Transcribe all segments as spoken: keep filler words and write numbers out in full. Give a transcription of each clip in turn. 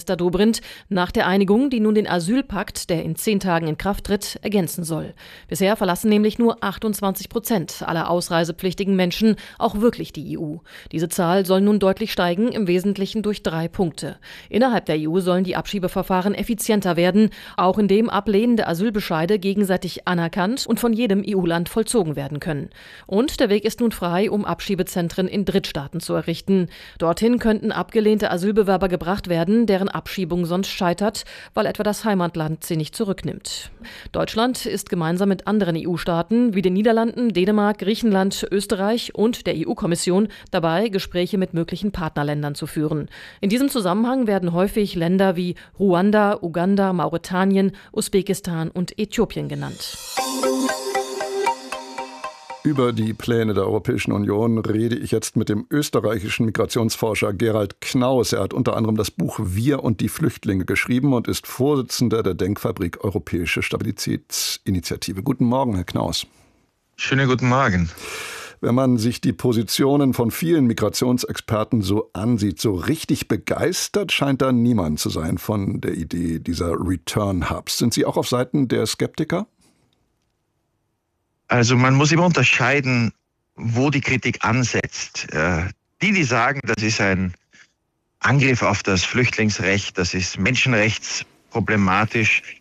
Minister Dobrindt nach der Einigung, die nun den Asylpakt, der in zehn Tagen in Kraft tritt, ergänzen soll. Bisher verlassen nämlich nur achtundzwanzig Prozent aller ausreisepflichtigen Menschen auch wirklich die E U. Diese Zahl soll nun deutlich steigen, im Wesentlichen durch drei Punkte. Innerhalb der E U sollen die Abschiebeverfahren effizienter werden, auch indem ablehnende Asylbescheide gegenseitig anerkannt und von jedem E U-Land vollzogen werden können. Und der Weg ist nun frei, um Abschiebezentren in Drittstaaten zu errichten. Dorthin könnten abgelehnte Asylbewerber gebracht werden, deren Abschiebung sonst scheitert, weil etwa das Heimatland sie nicht zurücknimmt. Deutschland ist gemeinsam mit anderen E U-Staaten wie den Niederlanden, Dänemark, Griechenland, Österreich und der E U-Kommission dabei, Gespräche mit möglichen Partnerländern zu führen. In diesem Zusammenhang werden häufig Länder wie Ruanda, Uganda, Mauretanien, Usbekistan und Äthiopien genannt. Über die Pläne der Europäischen Union rede ich jetzt mit dem österreichischen Migrationsforscher Gerald Knaus. Er hat unter anderem das Buch Wir und die Flüchtlinge geschrieben und ist Vorsitzender der Denkfabrik Europäische Stabilitätsinitiative. Guten Morgen, Herr Knaus. Schönen guten Morgen. Wenn man sich die Positionen von vielen Migrationsexperten so ansieht, so richtig begeistert scheint da niemand zu sein von der Idee dieser Return Hubs. Sind Sie auch auf Seiten der Skeptiker? Also man muss immer unterscheiden, wo die Kritik ansetzt. Die, die sagen, das ist ein Angriff auf das Flüchtlingsrecht, das ist menschenrechtsproblematisch,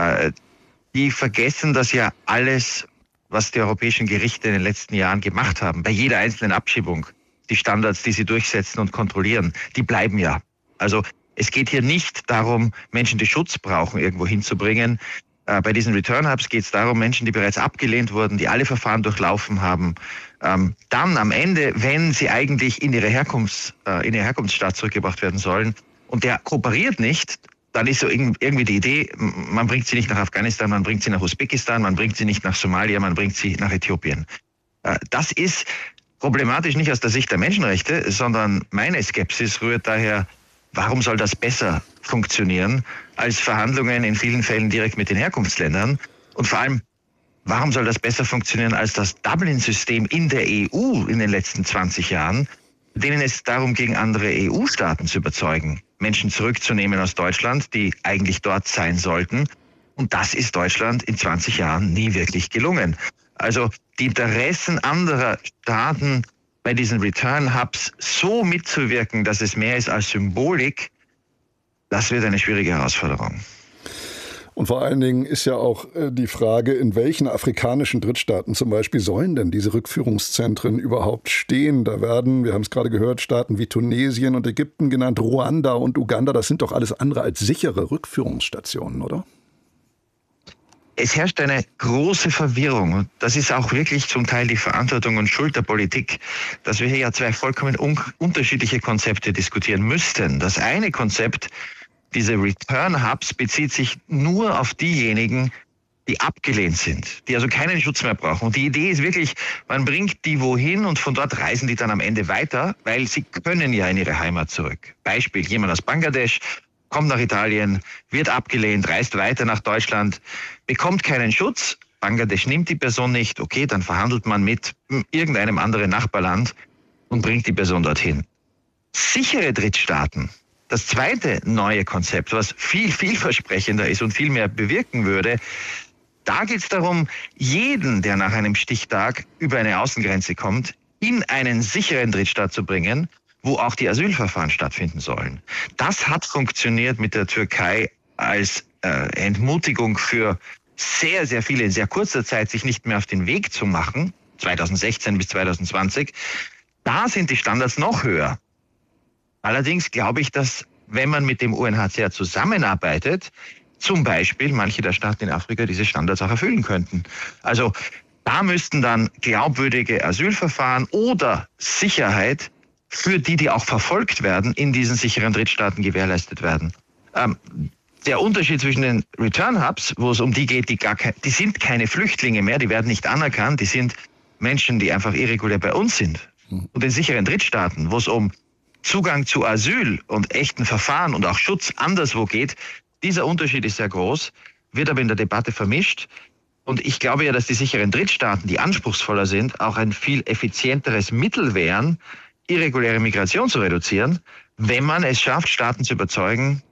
die vergessen, dass ja alles, was die europäischen Gerichte in den letzten Jahren gemacht haben, bei jeder einzelnen Abschiebung, die Standards, die sie durchsetzen und kontrollieren, die bleiben ja. Also es geht hier nicht darum, Menschen, die Schutz brauchen, irgendwo hinzubringen. Äh, bei diesen Return Hubs geht es darum, Menschen, die bereits abgelehnt wurden, die alle Verfahren durchlaufen haben, ähm, dann am Ende, wenn sie eigentlich in ihre Herkunfts, äh, in ihre Herkunftsstaat zurückgebracht werden sollen und der kooperiert nicht, dann ist so irgendwie die Idee, man bringt sie nicht nach Afghanistan, man bringt sie nach Usbekistan, man bringt sie nicht nach Somalia, man bringt sie nach Äthiopien. Äh, das ist problematisch nicht aus der Sicht der Menschenrechte, sondern meine Skepsis rührt daher, warum soll das besser funktionieren als Verhandlungen in vielen Fällen direkt mit den Herkunftsländern? Und vor allem, warum soll das besser funktionieren als das Dublin-System in der E U in den letzten zwanzig Jahren, denen es darum ging, andere E U-Staaten zu überzeugen, Menschen zurückzunehmen aus Deutschland, die eigentlich dort sein sollten. Und das ist Deutschland in zwanzig Jahren nie wirklich gelungen. Also die Interessen anderer Staaten bei diesen Return Hubs so mitzuwirken, dass es mehr ist als Symbolik, das wird eine schwierige Herausforderung. Und vor allen Dingen ist ja auch die Frage, in welchen afrikanischen Drittstaaten zum Beispiel sollen denn diese Rückführungszentren überhaupt stehen? Da werden, wir haben es gerade gehört, Staaten wie Tunesien und Ägypten genannt, Ruanda und Uganda, das sind doch alles andere als sichere Rückführungsstationen, oder? Es herrscht eine große Verwirrung und das ist auch wirklich zum Teil die Verantwortung und Schuld der Politik, dass wir hier ja zwei vollkommen un- unterschiedliche Konzepte diskutieren müssten. Das eine Konzept, diese Return Hubs, bezieht sich nur auf diejenigen, die abgelehnt sind, die also keinen Schutz mehr brauchen. Und die Idee ist wirklich, man bringt die wohin und von dort reisen die dann am Ende weiter, weil sie können ja in ihre Heimat zurück. Beispiel, jemand aus Bangladesch kommt nach Italien, wird abgelehnt, reist weiter nach Deutschland, bekommt keinen Schutz, Bangladesch nimmt die Person nicht, okay, dann verhandelt man mit irgendeinem anderen Nachbarland und bringt die Person dorthin. Sichere Drittstaaten, das zweite neue Konzept, was viel, vielversprechender ist und viel mehr bewirken würde, da geht es darum, jeden, der nach einem Stichtag über eine Außengrenze kommt, in einen sicheren Drittstaat zu bringen, wo auch die Asylverfahren stattfinden sollen. Das hat funktioniert mit der Türkei als äh, Entmutigung für sehr, sehr viele in sehr kurzer Zeit, sich nicht mehr auf den Weg zu machen, zweitausendsechzehn bis zweitausendzwanzig. Da sind die Standards noch höher. Allerdings glaube ich, dass wenn man mit dem U N H C R zusammenarbeitet, zum Beispiel manche der Staaten in Afrika diese Standards auch erfüllen könnten. Also da müssten dann glaubwürdige Asylverfahren oder Sicherheit für die, die auch verfolgt werden, in diesen sicheren Drittstaaten gewährleistet werden. Ähm, der Unterschied zwischen den Return Hubs, wo es um die geht, die gar kein, die sind keine Flüchtlinge mehr, die werden nicht anerkannt, die sind Menschen, die einfach irregulär bei uns sind. Und den sicheren Drittstaaten, wo es um Zugang zu Asyl und echten Verfahren und auch Schutz anderswo geht, dieser Unterschied ist sehr groß, wird aber in der Debatte vermischt. Und ich glaube ja, dass die sicheren Drittstaaten, die anspruchsvoller sind, auch ein viel effizienteres Mittel wären, irreguläre Migration zu reduzieren, wenn man es schafft, Staaten zu überzeugen,